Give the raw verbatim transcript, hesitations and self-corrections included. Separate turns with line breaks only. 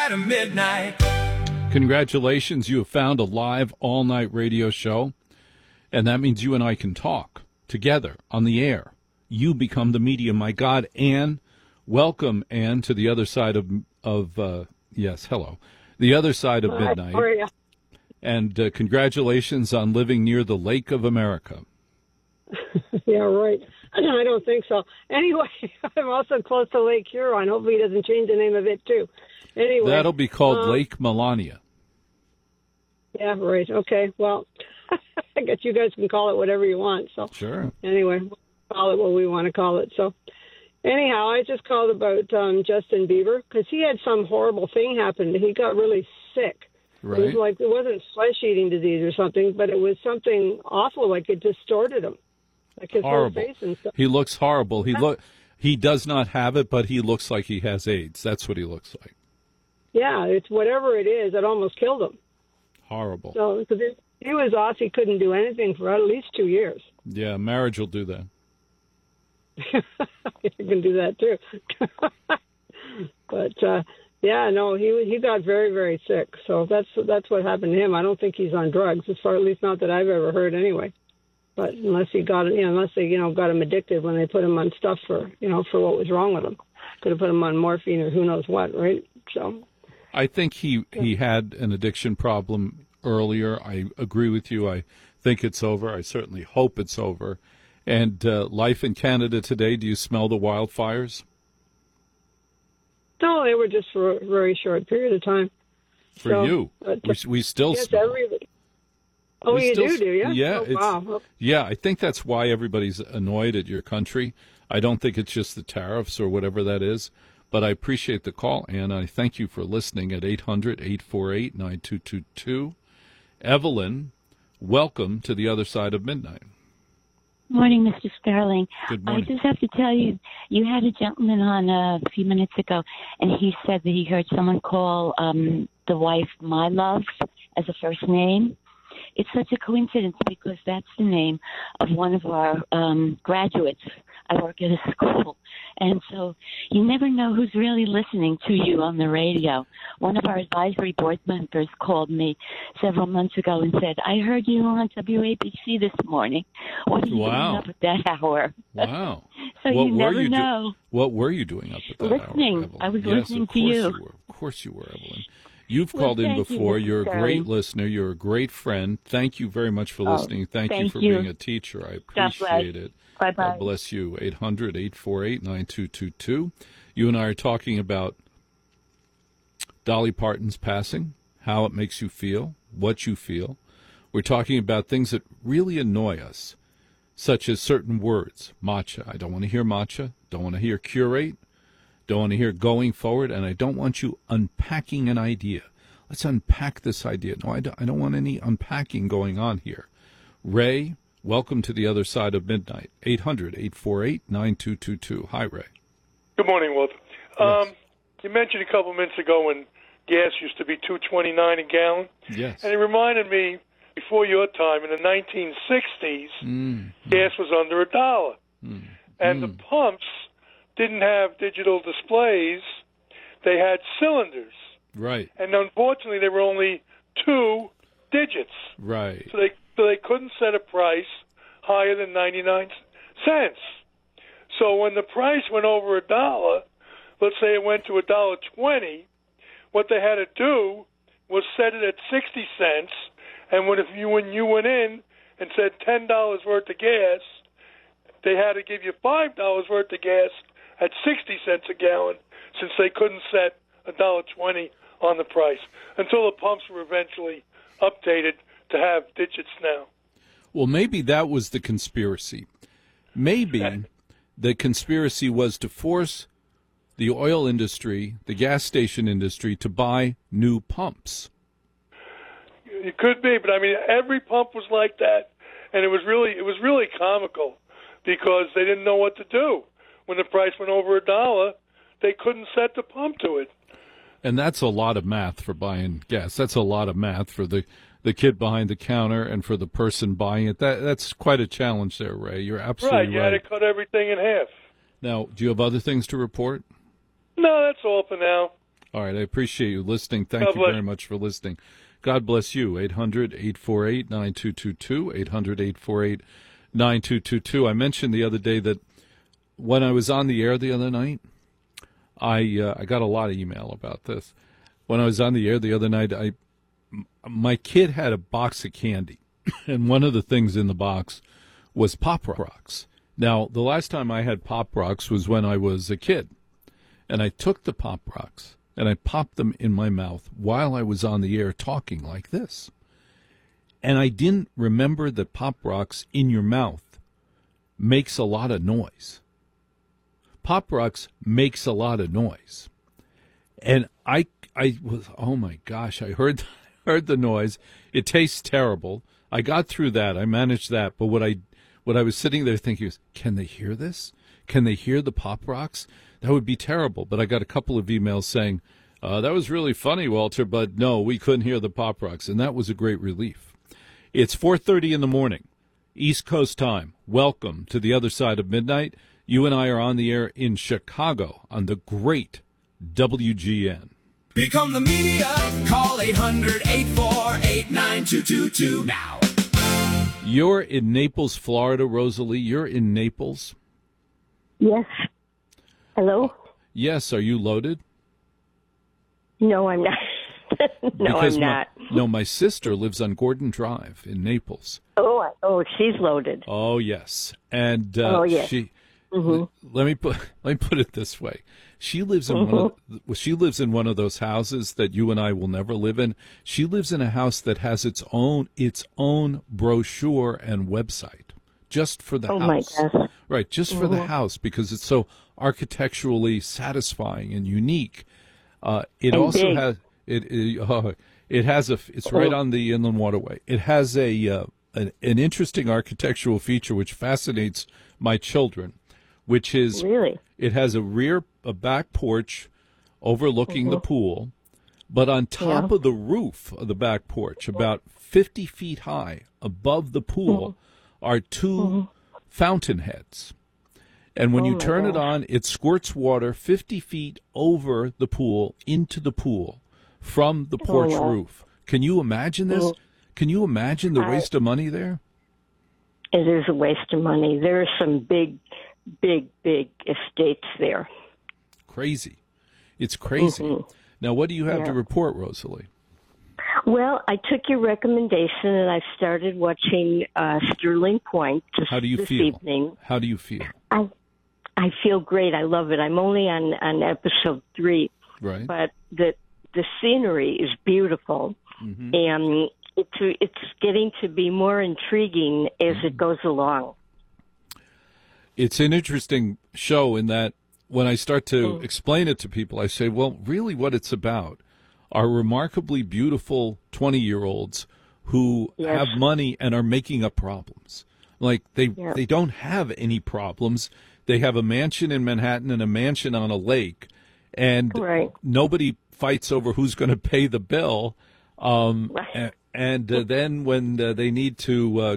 side of midnight.
Congratulations, you have found a live all-night radio show, and that means you and I can talk together on the air. You become the medium, my God. Ann, welcome, Ann, to the other side of, of uh, yes, hello, the other side of midnight.
Hi, how are you?
And uh, congratulations on living near the Lake of America.
Yeah, right. I don't think so. Anyway, I'm also close to Lake Huron. Hopefully he doesn't change the name of it, too. Anyway.
That'll be called
um,
Lake Melania.
Yeah, right. Okay, well, I guess you guys can call it whatever you want. So
Sure.
Anyway, we'll call it what we want to call it. So anyhow, I just called about um, Justin Bieber because he had some horrible thing happen. He got really sick.
Right.
It was like, it wasn't flesh-eating disease or something, but it was something awful, like it distorted him. Like his
Horrible.
whole face and stuff.
He looks horrible. He look. He does not have it, but he looks like he has AIDS. That's what he looks like.
Yeah, it's whatever it is. It almost killed him.
Horrible.
So because he was off, he couldn't do anything for at least two years.
Yeah, marriage will do that.
You can do that too. But uh, yeah, no, he he got very very sick. So that's that's what happened to him. I don't think he's on drugs, as far at least not that I've ever heard anyway. But unless he got you know, unless they you know got him addicted when they put him on stuff for you know for what was wrong with him, could have put him on morphine or who knows what, right? So.
I think he, he had an addiction problem earlier. I agree with you. I think it's over. I certainly hope it's over. And uh, life in Canada today, do you smell the wildfires?
No, they were just for a very short period of time.
For
so,
you.
But,
we, we still
yes,
smell
everybody. Oh,
we
you
still,
do, do you?
Yeah.
Oh,
it's,
wow.
Yeah, I think that's why everybody's annoyed at your country. I don't think it's just the tariffs or whatever that is. But I appreciate the call, and I thank you for listening at eight hundred, eight four eight, nine two two two. Evelyn, welcome to the other side of midnight.
Morning, Mister Sterling.
Good morning.
I just have to tell you, you had a gentleman on uh, a few minutes ago, and he said that he heard someone call um, the wife My Love as a first name. It's such a coincidence because that's the name of one of our um, graduates. I work at a school. And so you never know who's really listening to you on the radio. One of our advisory board members called me several months ago and said, I heard you on W A B C this morning. What are you
Wow.
doing up at that hour?
Wow.
So
what
you
were
never
you do-
know.
What were you doing up at that
Listening.
hour, Evelyn?
I was
yes,
listening
of
to
course
you.
were. Of course you were, Evelyn. You've
Well,
called in
thank you,
before.
Mister
You're a
Sterling.
great listener. You're a great friend. Thank you very much for
Oh,
listening. Thank, you
thank
for
you.
being a teacher. I
God bless.
appreciate it.
Bye-bye.
God bless you. eight hundred, eight four eight, nine two two two. You and I are talking about Dolly Parton's passing, how it makes you feel, what you feel. We're talking about things that really annoy us, such as certain words. Matcha. I don't want to hear matcha. Don't want to hear curate. Don't want to hear going forward. And I don't want you unpacking an idea. Let's unpack this idea. No, I don't, I don't want any unpacking going on here. Ray, welcome to the other side of midnight. eight hundred, eight four eight, nine two two two. Hi, Ray.
Good morning, Wolf.
Yes.
Um, you mentioned a couple minutes ago when gas used to be two twenty-nine a gallon.
Yes.
And it reminded me, before your time, in the nineteen sixties,
Mm.
gas was under a dollar.
Mm.
And
Mm.
the pumps didn't have digital displays. They had cylinders.
Right,
And unfortunately, they were only two digits.
right.
So they, so they couldn't set a price higher than ninety-nine cents. So when the price went over a dollar, let's say it went to a dollar twenty, what they had to do was set it at sixty cents. And when if you when you went in and said ten dollars worth of gas, they had to give you five dollars worth of gas at sixty cents a gallon, since they couldn't set a dollar twenty on the price until the pumps were eventually updated to have digits now.
Well, maybe that was the conspiracy. Maybe the conspiracy was to force the oil industry, the gas station industry, to buy new pumps.
It could be, but I mean, every pump was like that, and it was really it was really comical because they didn't know what to do when the price went over a dollar. They couldn't set the pump to it.
And that's a lot of math for buying gas. That's a lot of math for the, the kid behind the counter and for the person buying it. That That's quite a challenge there, Ray. You're absolutely
Right, you had to
right.
cut everything in half.
Now, do you have other things to report?
No, that's all for now.
All right. I appreciate you listening. Thank
God
you
bless.
very much for listening. God bless you. eight hundred, eight four eight, nine two two two, eight hundred, eight four eight, nine two two two. I mentioned the other day that when I was on the air the other night, I uh, I got a lot of email about this. When I was on the air the other night, I my kid had a box of candy, and one of the things in the box was Pop Rocks. Now, the last time I had Pop Rocks was when I was a kid, and I took the Pop Rocks and I popped them in my mouth while I was on the air talking like this. And I didn't remember that Pop Rocks in your mouth makes a lot of noise. Pop Rocks makes a lot of noise. And I I was, oh my gosh, I heard heard the noise. It tastes terrible. I got through that. I managed that. But what I what I was sitting there thinking was, can they hear this? Can they hear the Pop Rocks? That would be terrible. But I got a couple of emails saying, uh, that was really funny, Walter, but no, we couldn't hear the Pop Rocks. And that was a great relief. It's four thirty in the morning, East Coast time. Welcome to the other side of midnight. You and I are on the air in Chicago on the great W G N.
Become the media. Call eight hundred, eight four eight, nine two two two now.
You're in Naples, Florida, Rosalie. You're in Naples.
Yes. Hello?
Yes. Are you loaded?
No, I'm not. no,
Because
I'm
my,
not.
No, my sister lives on Gordon Drive in Naples.
Oh, I, oh, she's loaded.
Oh, yes. And uh,
Oh, yes.
she
Mm-hmm.
let me put let me put it this way. She lives in
Mm-hmm.
one of she lives in one of those houses that you and I will never live in. She lives in a house that has its own its own brochure and website just for the
Oh, my
house.
gosh.
Right, just for the
Mhm.
house because it's so architecturally satisfying and unique. Uh, it
And
also
big.
has it it, uh, it has a it's right on the inland waterway. It has a uh, an, an interesting architectural feature which fascinates my children, which is
Really?
it has a rear a back porch overlooking the pool, but on top
Mm-hmm. Yeah.
of the roof of the back porch, about fifty feet high above the pool,
Mm-hmm.
are two fountain heads. And when
Oh,
you
my
turn it
gosh.
on, it squirts water fifty feet over the pool into the pool from the porch
wow.
roof. Can you imagine this?
Mhm.
Can you imagine the
I-
waste of money there?
It is a waste of money. There are some big, big, big estates there.
Crazy. It's crazy.
Mhm.
Now, what do you have to
Yeah.
report, Rosalie?
Well, I took your recommendation and I started watching uh, Sterling Point this,
How do you
this
feel?
evening.
How do you feel?
I I feel great. I love it. I'm only on, on episode three,
Right?
but the the scenery is beautiful,
Mhm.
and it's it's getting to be more intriguing as
Mm-hmm.
it goes along.
It's an interesting show in that when I start to
Mm.
explain it to people, I say, well, really what it's about are remarkably beautiful twenty-year-olds who
Yes.
have money and are making up problems. Like they
Yeah.
they don't have any problems. They have a mansion in Manhattan and a mansion on a lake, and
Right.
nobody fights over who's going to pay the bill. Um,
Right.
a- and uh, then when uh, they need to uh,